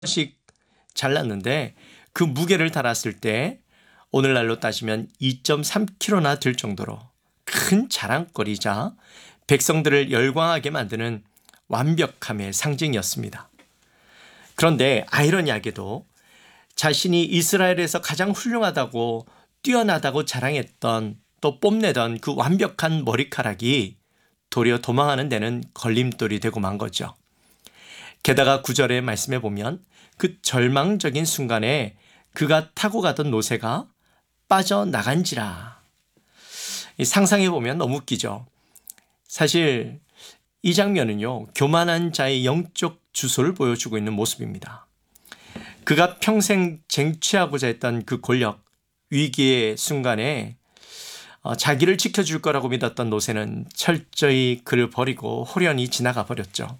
씩 잘랐는데 그 무게를 달았을 때 오늘날로 따지면 2.3kg나 될 정도로 큰 자랑거리자 백성들을 열광하게 만드는 완벽함의 상징이었습니다. 그런데 아이러니하게도 자신이 이스라엘에서 가장 훌륭하다고 뛰어나다고 자랑했던 또 뽐내던 그 완벽한 머리카락이 도리어 도망하는 데는 걸림돌이 되고 만 거죠. 게다가 9절의 말씀에 보면 그 절망적인 순간에 그가 타고 가던 노새가 빠져나간지라. 상상해 보면 너무 웃기죠. 사실 이 장면은요, 교만한 자의 영적 주소를 보여주고 있는 모습입니다. 그가 평생 쟁취하고자 했던 그 권력, 위기의 순간에 자기를 지켜줄 거라고 믿었던 노새는 철저히 그를 버리고 호련히 지나가 버렸죠.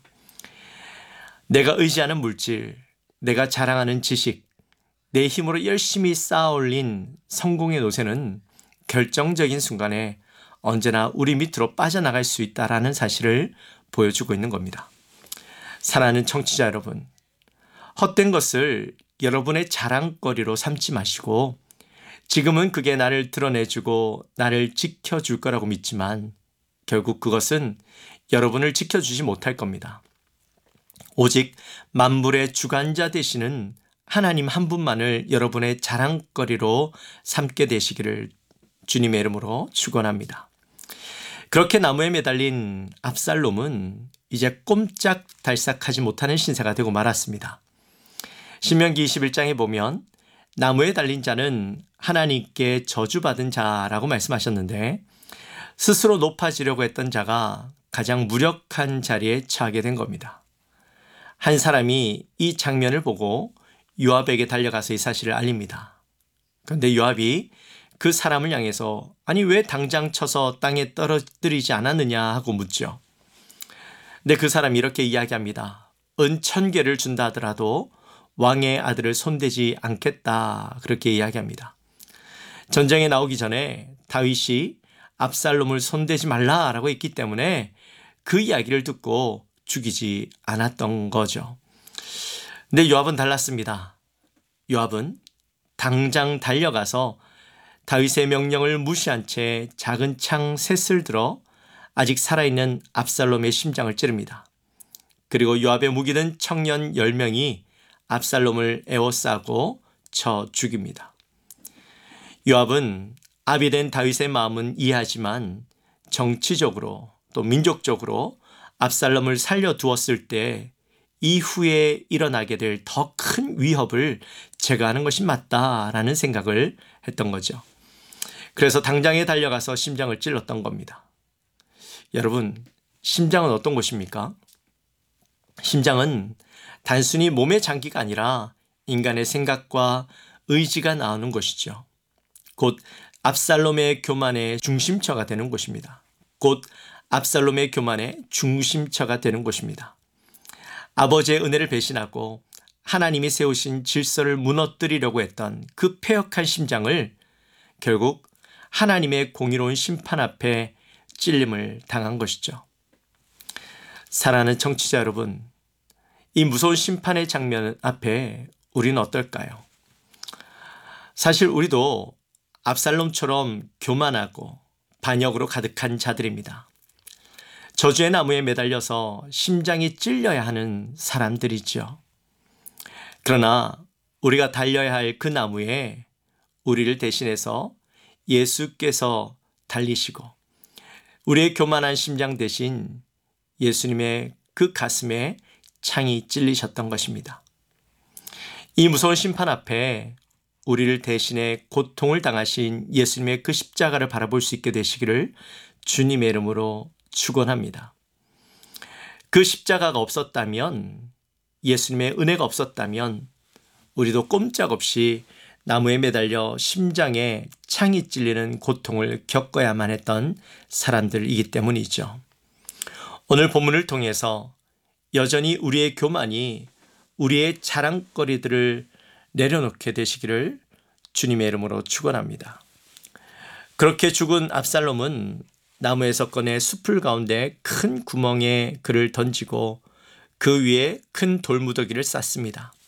내가 의지하는 물질, 내가 자랑하는 지식, 내 힘으로 열심히 쌓아올린 성공의 노새는 결정적인 순간에 언제나 우리 밑으로 빠져나갈 수 있다라는 사실을 보여주고 있는 겁니다. 사랑하는 청취자 여러분, 헛된 것을 여러분의 자랑거리로 삼지 마시고 지금은 그게 나를 드러내주고 나를 지켜줄 거라고 믿지만 결국 그것은 여러분을 지켜주지 못할 겁니다. 오직 만물의 주관자 되시는 하나님 한 분만을 여러분의 자랑거리로 삼게 되시기를 주님의 이름으로 축원합니다. 그렇게 나무에 매달린 압살롬은 이제 꼼짝달싹하지 못하는 신세가 되고 말았습니다. 신명기 21장에 보면 나무에 달린 자는 하나님께 저주받은 자라고 말씀하셨는데 스스로 높아지려고 했던 자가 가장 무력한 자리에 처하게 된 겁니다. 한 사람이 이 장면을 보고 요압에게 달려가서 이 사실을 알립니다. 그런데 요압이 그 사람을 향해서 아니 왜 당장 쳐서 땅에 떨어뜨리지 않았느냐 하고 묻죠. 근데 그 사람이 이렇게 이야기합니다. 은 1000개를 준다 하더라도 왕의 아들을 손대지 않겠다 그렇게 이야기합니다. 전쟁에 나오기 전에 다윗이 압살롬을 손대지 말라라고 했기 때문에 그 이야기를 듣고 죽이지 않았던 거죠. 근데 요압은 달랐습니다. 요압은 당장 달려가서 다윗의 명령을 무시한 채 작은 창 셋을 들어 아직 살아있는 압살롬의 심장을 찌릅니다. 그리고 요압의 무기든 청년 10명이 압살롬을 에워싸고 쳐 죽입니다. 요압은 아비된 다윗의 마음은 이해하지만 정치적으로 또 민족적으로 압살롬을 살려두었을 때 이후에 일어나게 될 더 큰 위협을 제거하는 것이 맞다라는 생각을 했던 거죠. 그래서 당장에 달려가서 심장을 찔렀던 겁니다. 여러분, 심장은 어떤 곳입니까? 심장은 단순히 몸의 장기가 아니라 인간의 생각과 의지가 나오는 곳이죠. 곧 압살롬의 교만의 중심처가 되는 곳입니다. 곧 압살롬의 교만의 중심처가 되는 곳입니다. 아버지의 은혜를 배신하고 하나님이 세우신 질서를 무너뜨리려고 했던 그 패역한 심장을 결국 하나님의 공의로운 심판 앞에 찔림을 당한 것이죠. 사랑하는 청취자 여러분, 이 무서운 심판의 장면 앞에 우리는 어떨까요? 사실 우리도 압살롬처럼 교만하고 반역으로 가득한 자들입니다. 저주의 나무에 매달려서 심장이 찔려야 하는 사람들이죠. 그러나 우리가 달려야 할 그 나무에 우리를 대신해서 예수께서 달리시고 우리의 교만한 심장 대신 예수님의 그 가슴에 창이 찔리셨던 것입니다. 이 무서운 심판 앞에 우리를 대신해 고통을 당하신 예수님의 그 십자가를 바라볼 수 있게 되시기를 주님의 이름으로 축원합니다. 그 십자가가 없었다면, 예수님의 은혜가 없었다면 우리도 꼼짝없이 나무에 매달려 심장에 창이 찔리는 고통을 겪어야만 했던 사람들이기 때문이죠. 오늘 본문을 통해서 여전히 우리의 교만이 우리의 자랑거리들을 내려놓게 되시기를 주님의 이름으로 축원합니다. 그렇게 죽은 압살롬은 나무에서 꺼내 숲을 가운데 큰 구멍에 그를 던지고 그 위에 큰 돌무더기를 쌓습니다.